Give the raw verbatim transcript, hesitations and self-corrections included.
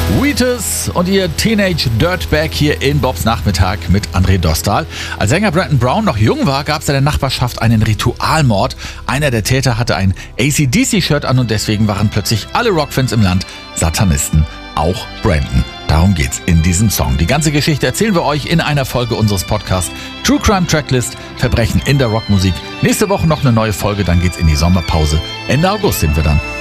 Wheatus und ihr Teenage Dirtbag hier in Bobs Nachmittag mit André Dostal. Als Sänger Brandon Brown noch jung war, gab es in der Nachbarschaft einen Ritualmord. Einer der Täter hatte ein A C D C-Shirt an und deswegen waren plötzlich alle Rockfans im Land Satanisten. Auch Brandon. Darum geht's in diesem Song. Die ganze Geschichte erzählen wir euch in einer Folge unseres Podcasts True Crime Tracklist, Verbrechen in der Rockmusik. Nächste Woche noch eine neue Folge, dann geht's in die Sommerpause. Ende August sind wir dann